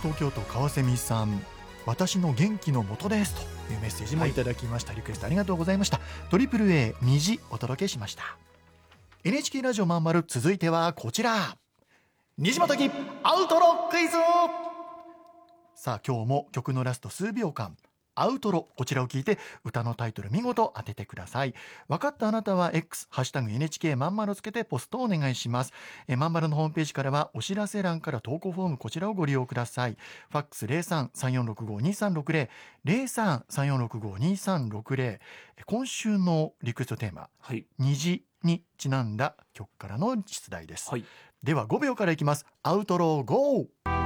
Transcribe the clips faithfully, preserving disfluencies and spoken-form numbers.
東京都川蝉さん、私の元気の元ですというメッセージもいただきました、はい、リクエストありがとうございました。トリプル A 虹お届けしました。 エヌエイチケー ラジオまんまる、続いてはこちら、虹本木アウトロクイズ。さあ今日も曲のラスト数秒間アウトロ、こちらを聞いて歌のタイトル見事当ててください。分かったあなたは X ハッシュタグ エヌエイチケー まんまるをつけてポストをお願いします。えまんまるのホームページからはお知らせ欄から投稿フォーム、こちらをご利用ください。ファックス ゼロさん さんよんろくご にさんろくゼロ ゼロさん さんよんろくご にさんろくゼロ。今週のリクエストテーマ、はい、虹にちなんだ曲からの出題です、はい、ではごびょうからいきます。アウトローゴー。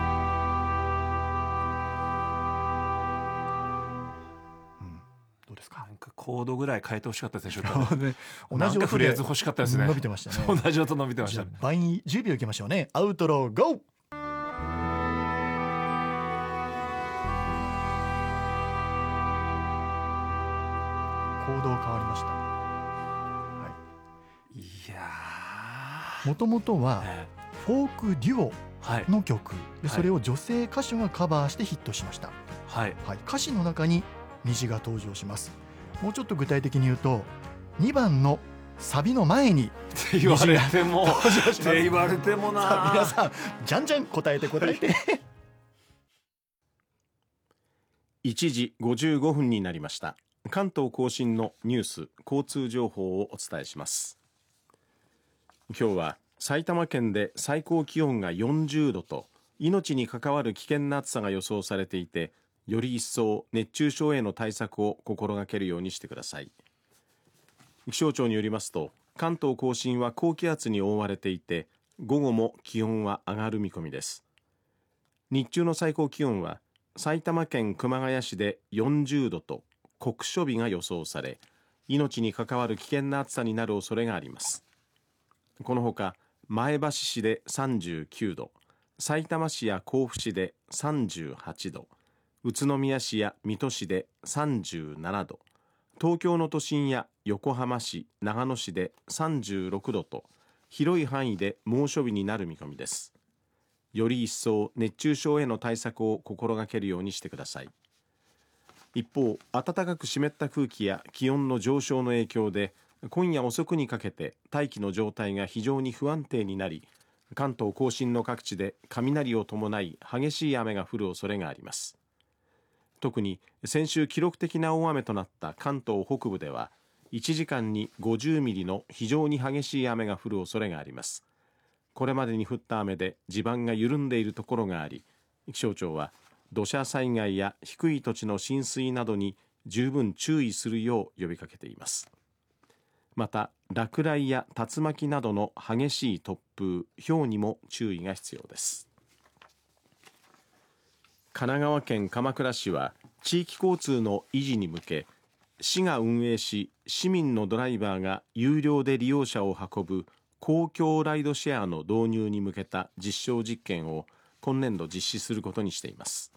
なんかコードぐらい変えてほしかったでしょうか、ね、 同じフレーズ欲しかったですね。 伸びてましたね。 同じ音伸びてましたね。 倍にじゅうびょういきましょうね。アウトローゴー。コード変わりました、はい、いやもともとはフォークデュオの曲、はい、でそれを女性歌手がカバーしてヒットしました、はいはい、歌詞の中に虹が登場します。もうちょっと具体的に言うとにばんのサビの前にって言われてもって言われてもな。 さあ皆さんじゃんじゃん答えて答えていちじごじゅうごふんになりました。関東甲信のニュース交通情報をお伝えします。今日は埼玉県で最高気温がよんじゅうどと命に関わる危険な暑さが予想されていて、より一層熱中症への対策を心がけるようにしてください。気象庁によりますと、関東甲信は高気圧に覆われていて、午後も気温は上がる見込みです。日中の最高気温は埼玉県熊谷市でよんじゅうどと酷暑日が予想され、命に関わる危険な暑さになる恐れがあります。このほか前橋市でさんじゅうきゅうど、さいたま市や甲府市でさんじゅうはちど、宇都宮市や水戸市でさんじゅうななど、東京の都心や横浜市、長野市でさんじゅうろくどと広い範囲で猛暑日になる見込みです。より一層熱中症への対策を心がけるようにしてください。一方、暖かく湿った空気や気温の上昇の影響で今夜遅くにかけて大気の状態が非常に不安定になり、関東甲信の各地で雷を伴い激しい雨が降る恐れがあります。特に先週記録的な大雨となった関東北部ではいちじかんにごじゅうミリの非常に激しい雨が降る恐れがあります。これまでに降った雨で地盤が緩んでいるところがあり、気象庁は土砂災害や低い土地の浸水などに十分注意するよう呼びかけています。また落雷や竜巻などの激しい突風、雹にも注意が必要です。神奈川県鎌倉市は地域交通の維持に向け、市が運営し市民のドライバーが有料で利用者を運ぶ公共ライドシェアの導入に向けた実証実験を今年度実施することにしています。